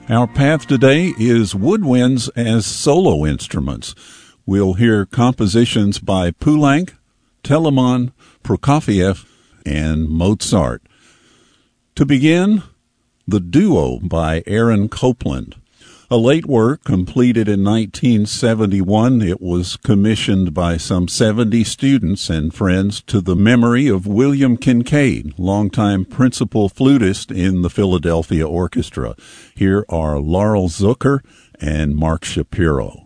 Our path today is woodwinds as solo instruments. We'll hear compositions by Poulenc, Telemann, Prokofiev, and Mozart. To begin, The Duo by Aaron Copland. A late work completed in 1971, it was commissioned by some 70 students and friends to the memory of William Kincaid, longtime principal flutist in the Philadelphia Orchestra. Here are Laurel Zucker and Mark Shapiro.